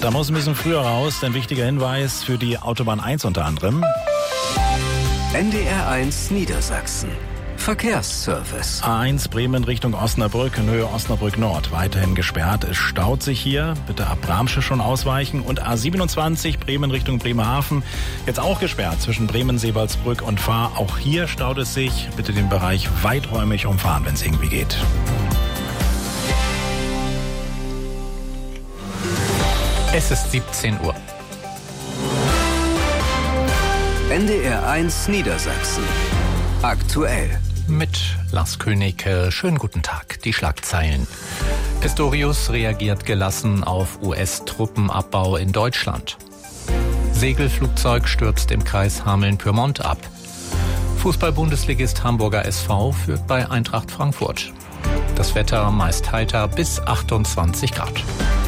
Da muss ein bisschen früher raus, denn wichtiger Hinweis für die Autobahn 1 unter anderem. NDR 1 Niedersachsen. Verkehrsservice. A1 Bremen Richtung Osnabrück in Höhe Osnabrück Nord. Weiterhin gesperrt. Es staut sich hier. Bitte ab Bramsche schon ausweichen. Und A27 Bremen Richtung Bremerhaven. Jetzt auch gesperrt zwischen Bremen-Seebaldsbrück und Fahr. Auch hier staut es sich. Bitte den Bereich weiträumig umfahren, wenn es irgendwie geht. Es ist 17 Uhr. NDR 1 Niedersachsen. Aktuell. Mit Lars König, schönen guten Tag. Die Schlagzeilen. Pistorius reagiert gelassen auf US-Truppenabbau in Deutschland. Segelflugzeug stürzt im Kreis Hameln-Pyrmont ab. Fußball-Bundesligist Hamburger SV führt bei Eintracht Frankfurt. Das Wetter meist heiter bis 28 Grad.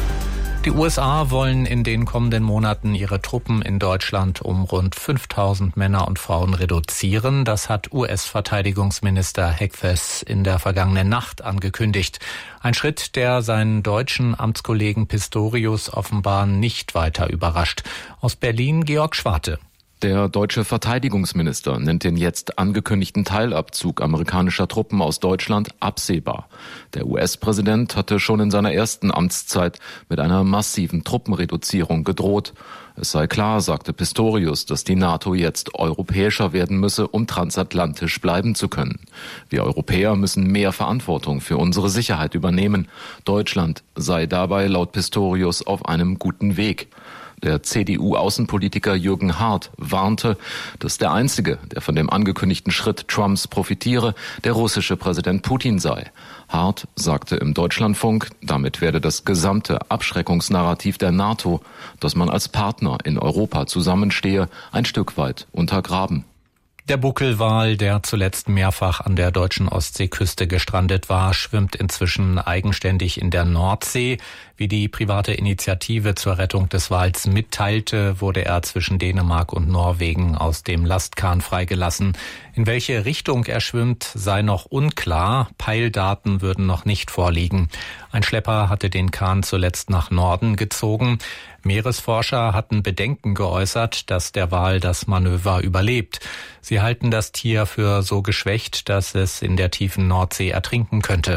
Die USA wollen in den kommenden Monaten ihre Truppen in Deutschland um rund 5000 Männer und Frauen reduzieren. Das hat US-Verteidigungsminister Hegseth in der vergangenen Nacht angekündigt. Ein Schritt, der seinen deutschen Amtskollegen Pistorius offenbar nicht weiter überrascht. Aus Berlin Georg Schwarte. Der deutsche Verteidigungsminister nennt den jetzt angekündigten Teilabzug amerikanischer Truppen aus Deutschland absehbar. Der US-Präsident hatte schon in seiner ersten Amtszeit mit einer massiven Truppenreduzierung gedroht. Es sei klar, sagte Pistorius, dass die NATO jetzt europäischer werden müsse, um transatlantisch bleiben zu können. Wir Europäer müssen mehr Verantwortung für unsere Sicherheit übernehmen. Deutschland sei dabei laut Pistorius auf einem guten Weg. Der CDU-Außenpolitiker Jürgen Hart warnte, dass der Einzige, der von dem angekündigten Schritt Trumps profitiere, der russische Präsident Putin sei. Hart sagte im Deutschlandfunk, damit werde das gesamte Abschreckungsnarrativ der NATO, dass man als Partner in Europa zusammenstehe, ein Stück weit untergraben. Der Buckelwal, der zuletzt mehrfach an der deutschen Ostseeküste gestrandet war, schwimmt inzwischen eigenständig in der Nordsee. Wie die private Initiative zur Rettung des Wals mitteilte, wurde er zwischen Dänemark und Norwegen aus dem Lastkahn freigelassen. In welche Richtung er schwimmt, sei noch unklar. Peildaten würden noch nicht vorliegen. Ein Schlepper hatte den Kahn zuletzt nach Norden gezogen. Meeresforscher hatten Bedenken geäußert, dass der Wal das Manöver überlebt. Sie halten das Tier für so geschwächt, dass es in der tiefen Nordsee ertrinken könnte.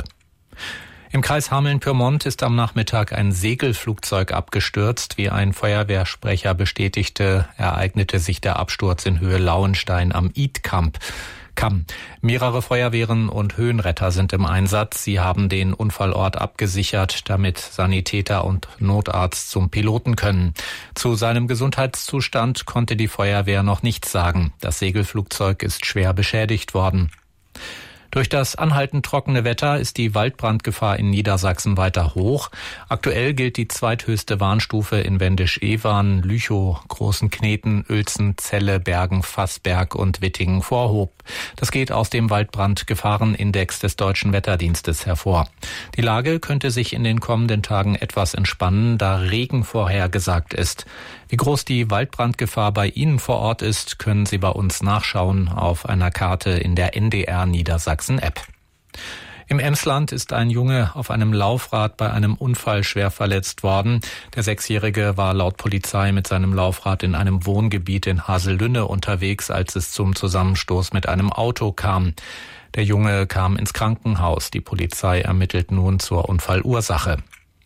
Im Kreis Hameln-Pyrmont ist am Nachmittag ein Segelflugzeug abgestürzt. Wie ein Feuerwehrsprecher bestätigte, ereignete sich der Absturz in Höhe Lauenstein am Idkamm. Mehrere Feuerwehren und Höhenretter sind im Einsatz. Sie haben den Unfallort abgesichert, damit Sanitäter und Notarzt zum Piloten können. Zu seinem Gesundheitszustand konnte die Feuerwehr noch nichts sagen. Das Segelflugzeug ist schwer beschädigt worden. Durch das anhaltend trockene Wetter ist die Waldbrandgefahr in Niedersachsen weiter hoch. Aktuell gilt die zweithöchste Warnstufe in Wendisch-Evern, Lüchow, Großenkneten, Uelzen, Celle, Bergen, Fassberg und Wittingen-Vorhof. Das geht aus dem Waldbrandgefahrenindex des Deutschen Wetterdienstes hervor. Die Lage könnte sich in den kommenden Tagen etwas entspannen, da Regen vorhergesagt ist. Wie groß die Waldbrandgefahr bei Ihnen vor Ort ist, können Sie bei uns nachschauen auf einer Karte in der NDR Niedersachsen App. Im Emsland ist ein Junge auf einem Laufrad bei einem Unfall schwer verletzt worden. Der 6-Jährige war laut Polizei mit seinem Laufrad in einem Wohngebiet in Hasellünne unterwegs, als es zum Zusammenstoß mit einem Auto kam. Der Junge kam ins Krankenhaus. Die Polizei ermittelt nun zur Unfallursache.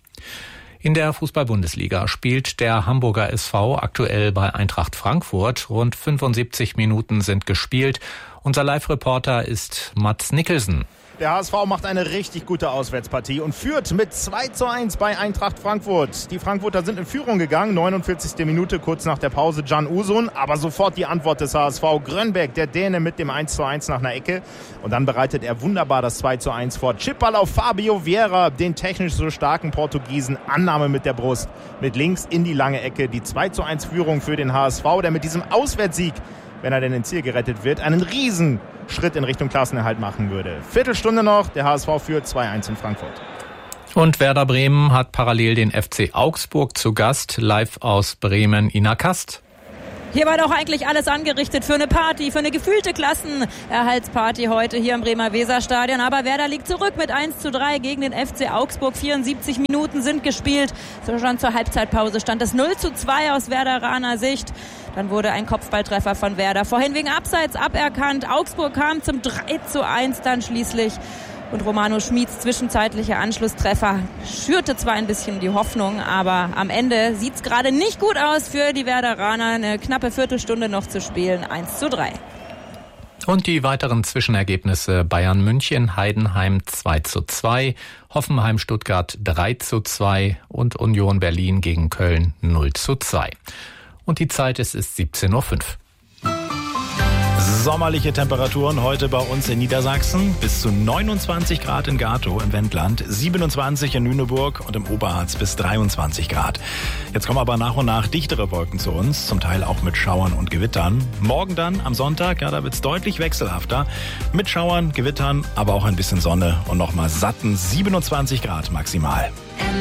In der Fußball-Bundesliga spielt der Hamburger SV aktuell bei Eintracht Frankfurt. Rund 75 Minuten sind gespielt. Unser Live-Reporter ist Mats Nicholson. Der HSV macht eine richtig gute Auswärtspartie und führt mit 2:1 bei Eintracht Frankfurt. Die Frankfurter sind in Führung gegangen, 49. Minute, kurz nach der Pause Can Usun. Aber sofort die Antwort des HSV. Grönbeck, der Däne, mit dem 1:1 nach einer Ecke. Und dann bereitet er wunderbar das 2:1 vor. Chipball auf Fabio Vieira, den technisch so starken Portugiesen. Annahme mit der Brust, mit links in die lange Ecke. Die 2:1 Führung für den HSV, der mit diesem Auswärtssieg, wenn er denn ins Ziel gerettet wird, einen riesen Schritt in Richtung Klassenerhalt machen würde. Viertelstunde noch, der HSV führt 2:1 in Frankfurt. Und Werder Bremen hat parallel den FC Augsburg zu Gast. Live aus Bremen, Ina Kast. Hier war doch eigentlich alles angerichtet für eine Party, für eine gefühlte Klassenerhaltsparty heute hier im Bremer Weserstadion. Aber Werder liegt zurück mit 1:3 gegen den FC Augsburg. 74 Minuten sind gespielt. So schon zur Halbzeitpause stand es 0:2 aus Werderaner Sicht. Dann wurde ein Kopfballtreffer von Werder vorhin wegen Abseits aberkannt. Augsburg kam zum 3:1 dann schließlich. Und Romano Schmieds zwischenzeitlicher Anschlusstreffer schürte zwar ein bisschen die Hoffnung, aber am Ende sieht's gerade nicht gut aus für die Werderaner. Eine knappe Viertelstunde noch zu spielen, 1:3. Und die weiteren Zwischenergebnisse: Bayern München, Heidenheim 2:2, Hoffenheim Stuttgart 3:2 und Union Berlin gegen Köln 0:2. Und die Zeit ist 17:05 Uhr. Sommerliche Temperaturen heute bei uns in Niedersachsen. Bis zu 29 Grad in Gatow im Wendland, 27 in Lüneburg und im Oberharz bis 23 Grad. Jetzt kommen aber nach und nach dichtere Wolken zu uns, zum Teil auch mit Schauern und Gewittern. Morgen dann am Sonntag, ja, da wird's deutlich wechselhafter. Mit Schauern, Gewittern, aber auch ein bisschen Sonne und nochmal satten 27 Grad maximal.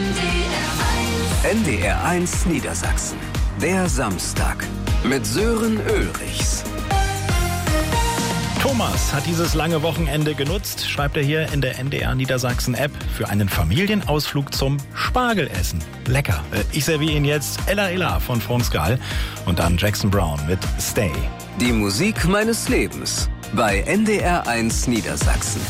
NDR 1 Niedersachsen. Der Samstag mit Sören Ulrichs. Thomas hat dieses lange Wochenende genutzt, schreibt er hier in der NDR Niedersachsen App, für einen Familienausflug zum Spargelessen. Lecker. Ich serviere Ihnen jetzt Ella Ella von Frank Skal und dann Jackson Brown mit Stay. Die Musik meines Lebens bei NDR 1 Niedersachsen.